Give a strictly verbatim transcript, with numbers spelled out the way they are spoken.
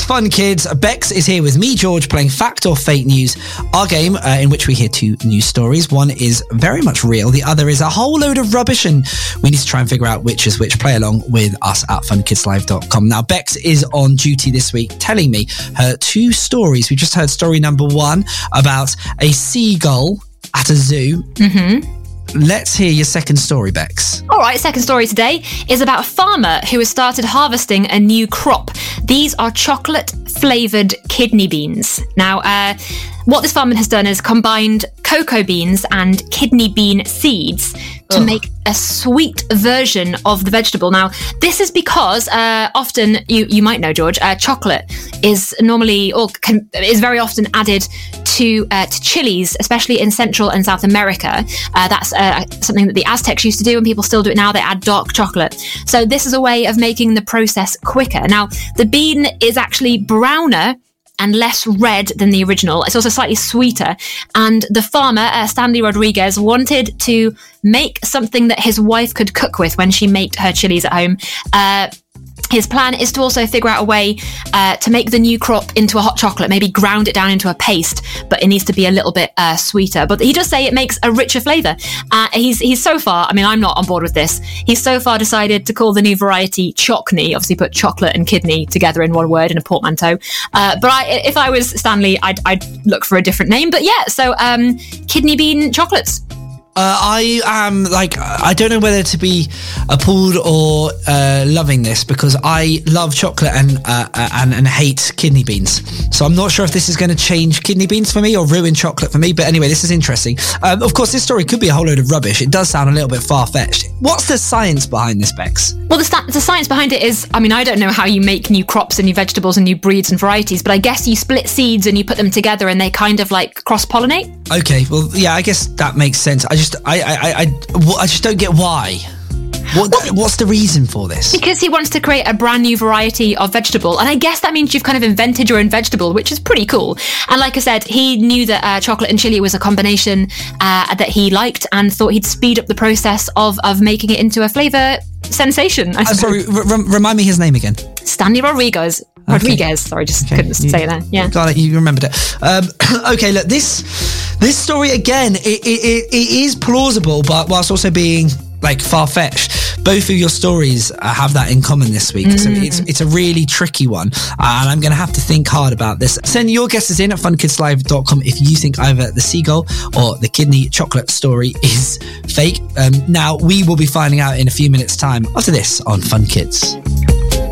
It's Fun Kids. Bex is here with me, George, playing Fact or Fake News, our game uh, in which we hear two news stories. One is very much real. The other is a whole load of rubbish, and we need to try and figure out which is which. Play along with us at fun kids live dot com. Now, Bex is on duty this week telling me her two stories. We just heard story number one about a seagull at a zoo. Mm-hmm. Let's hear your second story, Bex. All right, second story today is about a farmer who has started harvesting a new crop. These are chocolate-flavoured kidney beans. Now, uh, what this farmer has done is combined cocoa beans and kidney bean seeds to Ugh. make a sweet version of the vegetable. Now, this is because uh, often, you, you might know, George, uh, chocolate is normally, or can, is very often added to uh, to chilies, especially in Central and South America. Uh, that's uh, something that the Aztecs used to do, and people still do it now. They add dark chocolate. So this is a way of making the process quicker. Now, the bean is actually browner and less red than the original. It's also slightly sweeter. And the farmer, uh, Stanley Rodriguez, wanted to make something that his wife could cook with when she made her chilies at home. Uh, His plan is to also figure out a way uh, to make the new crop into a hot chocolate, maybe ground it down into a paste, but it needs to be a little bit uh, sweeter. But he does say it makes a richer flavour. Uh, he's he's so far, I mean, I'm not on board with this. He's so far decided to call the new variety Chockney, obviously put chocolate and kidney together in one word in a portmanteau. Uh, but I, if I was Stanley, I'd, I'd look for a different name. But yeah, so um, kidney bean chocolates. Uh, I am like, I don't know whether to be appalled or uh, loving this, because I love chocolate and, uh, and and hate kidney beans. So I'm not sure if this is going to change kidney beans for me or ruin chocolate for me. But anyway, this is interesting. Um, of course, this story could be a whole load of rubbish. It does sound a little bit far-fetched. What's the science behind this, Bex? Well, the, sta- the science behind it is, I mean, I don't know how you make new crops and new vegetables and new breeds and varieties, but I guess you split seeds and you put them together and they kind of like cross-pollinate. Okay, well, yeah, I guess that makes sense. I just, I, I, I, I, I just don't get why. What, well, what's the reason for this? Because he wants to create a brand new variety of vegetable. And I guess that means you've kind of invented your own vegetable, which is pretty cool. And like I said, he knew that uh, chocolate and chili was a combination uh, that he liked and thought he'd speed up the process of, of making it into a flavour sensation. I uh, sorry, r- remind me his name again. Stanley Rodriguez. Rodriguez, okay. Sorry, just okay. couldn't you, say that. Yeah, got it. You remembered it. Um, okay, look, this this story again, it, it, it, it is plausible, but whilst also being like far-fetched. Both of your stories uh, have that in common this week, mm. so it's it's a really tricky one, uh, and I'm going to have to think hard about this. Send your guesses in at fun kids live dot com if you think either the seagull or the kidney chocolate story is fake. Um, now we will be finding out in a few minutes' time after this on Fun Kids.